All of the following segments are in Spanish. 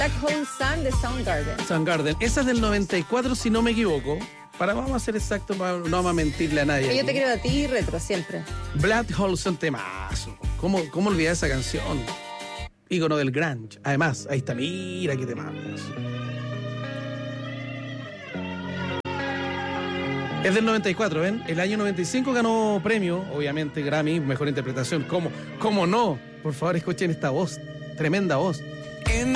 Black Hole Sun de Soundgarden. Soundgarden. Esa es del 94, si no me equivoco. Vamos a ser exactos, no vamos a mentirle a nadie. Yo te creo a ti, retro, siempre. Black Hole Sun, temazo. ¿Cómo olvidar esa canción? Ícono del grunge. Además, ahí está, mira qué temazo. Es del 94, ¿ven? El año 95 ganó premio, obviamente, Grammy, mejor interpretación. ¿Cómo no? Por favor, escuchen esta voz, tremenda voz. El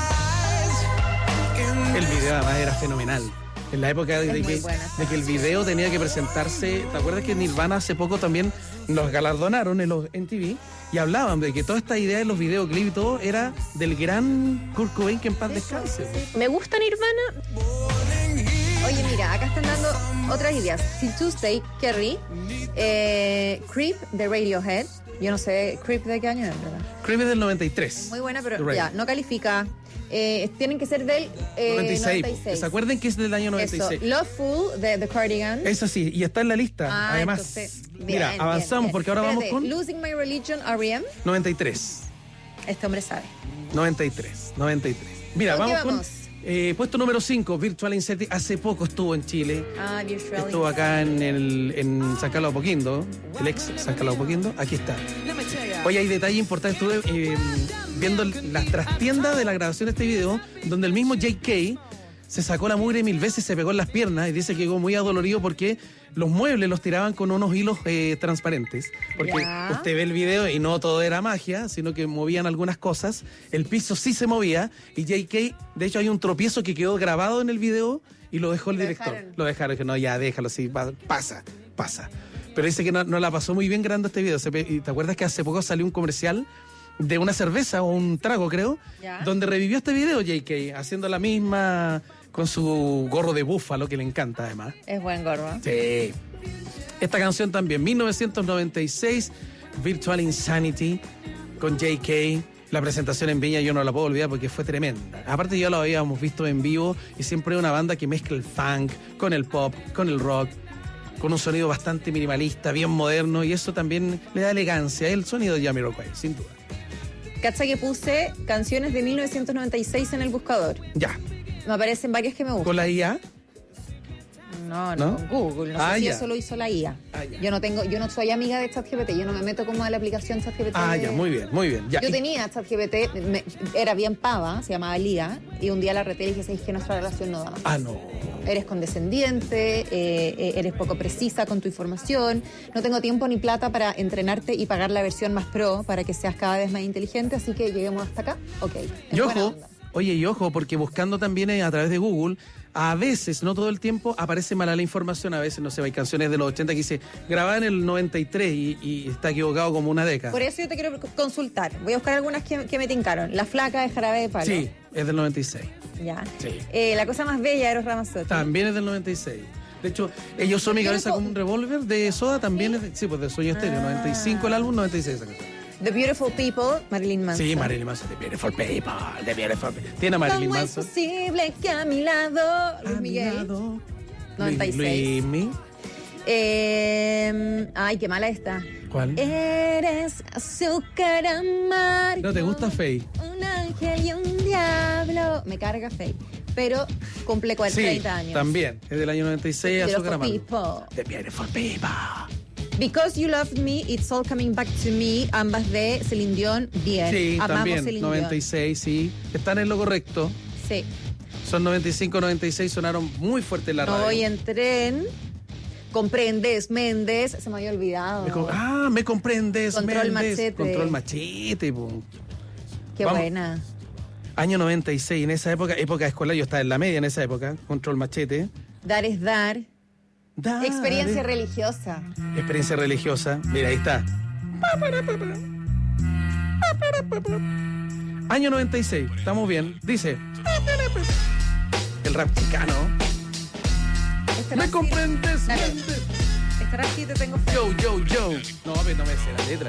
video además era fenomenal. En la época de que el video tenía que presentarse, ¿te acuerdas que Nirvana hace poco también los galardonaron en los MTV? Y hablaban de que toda esta idea de los videoclips y todo era del gran Kurt Cobain, que en paz descanse. Me gusta Nirvana. Oye, mira, acá están dando otras ideas. Till Tuesday, Kerry, Creep de Radiohead. Yo no sé, Creep de qué año es, ¿verdad? Creep es del 93. Muy buena, pero ya, no califica. Tienen que ser del 96. ¿Se acuerdan que es del año 96? Eso. Loveful de The Cardigans. Eso sí, y está en la lista. Además, entonces, mira, avanzamos porque ahora vamos con Losing My Religion, R.E.M. 93. Este hombre sabe. 93. Mira, vamos con puesto número 5, Virtual Insanity. Hace poco estuvo en Chile. Virtual. Estuvo acá en San Carlos de Apoquindo, el ex San Carlos de Apoquindo. Aquí está. Oye, hay detalle importante. Estuve viendo la trastienda de la grabación de este video, donde el mismo J.K. se sacó la mugre 1000 veces, se pegó en las piernas y dice que quedó muy adolorido porque los muebles los tiraban con unos hilos transparentes. Porque usted ve el video y no todo era magia, sino que movían algunas cosas. El piso sí se movía y J.K., de hecho hay un tropiezo que quedó grabado en el video y lo dejó el director. Lo dejaron, que no, ya déjalo, sí, pasa. Pero dice que no la pasó muy bien grabando este video. ¿Y te acuerdas que hace poco salió un comercial de una cerveza o un trago, creo, donde revivió este video J.K., haciendo la misma con su gorro de búfalo, que le encanta además? Es buen gorro. Sí. Esta canción también, 1996, Virtual Insanity, con J.K., la presentación en Viña yo no la puedo olvidar porque fue tremenda. Aparte ya lo habíamos visto en vivo y siempre una banda que mezcla el funk con el pop, con el rock, con un sonido bastante minimalista, bien moderno, y eso también le da elegancia. El sonido de Jamiroquai, sin duda. Cacha que puse canciones de 1996 en el buscador. Ya. Me aparecen varias que me gustan. ¿Con la IA? No, con Google. No sé si eso lo hizo la IA. Yo no soy amiga de ChatGPT, yo no me meto como a la aplicación ChatGPT. Muy bien. Ya. Yo tenía ChatGPT, era bien pava, se llamaba Lía, y un día la reté y dije, ¿sabes que nuestra relación no da más? No. Eres condescendiente, eres poco precisa con tu información, no tengo tiempo ni plata para entrenarte y pagar la versión más pro para que seas cada vez más inteligente, así que lleguemos hasta acá, ok. Y ojo, porque buscando también a través de Google, a veces, no todo el tiempo, aparece mala la información. A veces, no sé, hay canciones de los 80 que dice grabada en el 93 y está equivocado como una década. Por eso yo te quiero consultar. Voy a buscar algunas que me tincaron. La Flaca de Jarabe de Palo. Sí, es del 96. Ya. Sí. La cosa más bella de Eros Ramazzotti. También es del 96. De hecho, ellos son mi cabeza como un revólver de Soda, también es pues de Soda Stereo. 95 el álbum, 96 esa canción. The Beautiful People, Marilyn Manson. Sí, Marilyn Manson, The Beautiful People. Tiene a Marilyn Manson. ¿Cómo es posible que a mi lado, Luis Miguel? 96. Luis. Ay, qué mala esta. ¿Cuál? Eres azúcar amargo. ¿No te gusta Faye? Un ángel y un diablo. Me carga Faye. Pero cumple 30 años. También. Es del año 96, azúcar amargo. The Beautiful People. Because You Loved Me, It's All Coming Back to Me, ambas de Celine Dion, bien. Sí, amamos también, Celine 96, Dion. Sí. Están en lo correcto. Sí. Son 95, 96, sonaron muy fuerte en la radio. No voy en tren. Comprendes, Méndez, se me había olvidado. Me comprendes, Control Méndez. Machete. Control Machete. Qué buena. Año 96, en esa época escolar, yo estaba en la media en esa época, Control Machete. Dar es dar. Experiencia religiosa. Experiencia religiosa. Mira, ahí está. Año 96. Estamos bien. Dice. El rap chicano. ¿Me comprendes? Este rap sí te tengo fe. Yo. No, pero no me sé la letra.